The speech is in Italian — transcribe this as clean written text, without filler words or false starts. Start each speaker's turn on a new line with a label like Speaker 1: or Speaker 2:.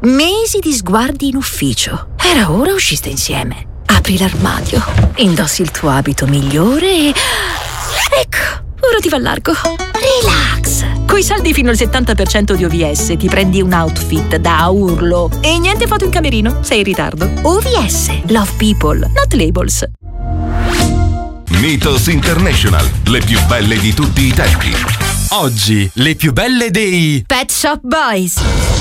Speaker 1: Mesi di sguardi in ufficio. Era ora usciste insieme. Apri l'armadio, indossi il tuo abito migliore e... ecco, ora ti va largo. Relax. Coi saldi fino al 70% di OVS ti prendi un outfit da urlo. E niente foto in camerino, sei in ritardo. OVS, love people, not labels.
Speaker 2: Mythos International, le più belle di tutti i tempi.
Speaker 3: Oggi, le più belle dei
Speaker 1: Pet Shop Boys.